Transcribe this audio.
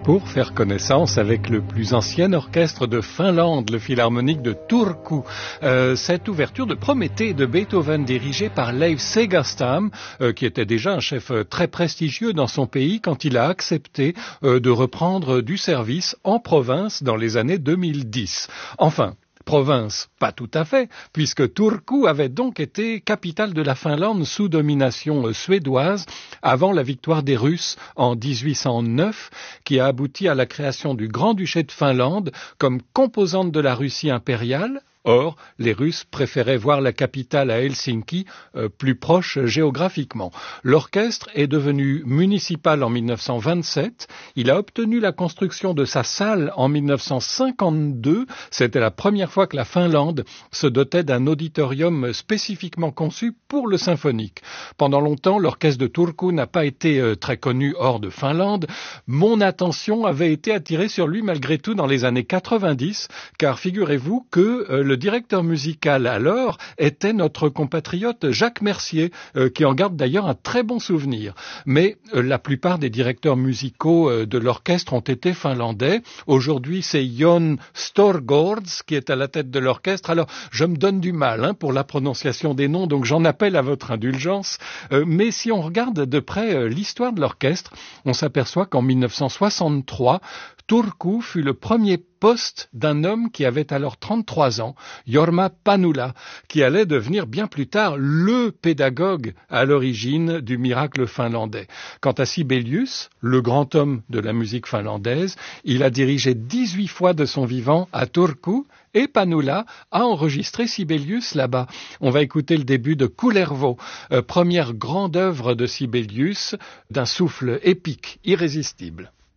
pour faire connaissance avec le plus ancien orchestre de Finlande, le Philharmonique de Turku. Cette ouverture de Prométhée de Beethoven dirigée par Leif Segerstam, qui était déjà un chef très prestigieux dans son pays quand il a accepté de reprendre du service en province dans les années 2010. Enfin, province, pas tout à fait, puisque Turku avait donc été capitale de la Finlande sous domination suédoise avant la victoire des Russes en 1809, qui a abouti à la création du Grand-Duché de Finlande comme composante de la Russie impériale. Or, les Russes préféraient voir la capitale à Helsinki, plus proche géographiquement. L'orchestre est devenu municipal en 1927. Il a obtenu la construction de sa salle en 1952. C'était la première fois que la Finlande se dotait d'un auditorium spécifiquement conçu pour le symphonique. Pendant longtemps, l'orchestre de Turku n'a pas été très connu hors de Finlande. Mon attention avait été attirée sur lui malgré tout dans les années 90, car figurez-vous que le directeur musical alors était notre compatriote Jacques Mercier, qui en garde d'ailleurs un très bon souvenir. Mais la plupart des directeurs musicaux de l'orchestre ont été finlandais. Aujourd'hui, c'est Jon Storgårds qui est à la tête de l'orchestre. Alors, je me donne du mal pour la prononciation des noms, donc j'en appelle à votre indulgence. Mais si on regarde de près l'histoire de l'orchestre, on s'aperçoit qu'en 1963, Turku fut le premier poste d'un homme qui avait alors 33 ans, Jorma Panula, qui allait devenir bien plus tard le pédagogue à l'origine du miracle finlandais. Quant à Sibelius, le grand homme de la musique finlandaise, il a dirigé 18 fois de son vivant à Turku et Panula a enregistré Sibelius là-bas. On va écouter le début de Kullervo, première grande œuvre de Sibelius, d'un souffle épique, irrésistible.